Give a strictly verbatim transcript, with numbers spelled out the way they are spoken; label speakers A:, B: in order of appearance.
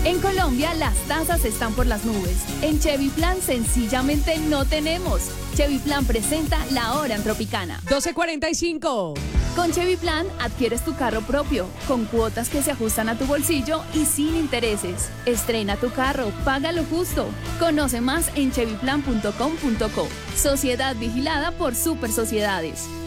A: En Colombia las tasas están por las nubes. En Chevy Plan sencillamente no tenemos. Chevy Plan presenta La Hora en Tropicana.
B: doce cuarenta y cinco.
A: Con Chevy Plan adquieres tu carro propio, con cuotas que se ajustan a tu bolsillo y sin intereses. Estrena tu carro, paga lo justo. Conoce más en chevy plan punto com punto co. Sociedad vigilada por Super Sociedades.